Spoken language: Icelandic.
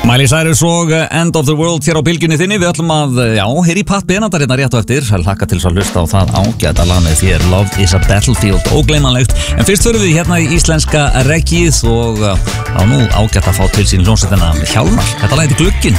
Miley Cyrus og End of the World hér á bylgjunni þinni. Við ætlum að, heyri Pat Benatar hérna rétt á eftir. Hlakka til að hlusta á það ágæta lag með þér. Love is a battlefield, ógleymanlegt. En fyrst förum við hérna í íslenska reggið og nú ágætt að fá til sín hljómsveitina Hjálmar. Þetta lag heitir Glugginn.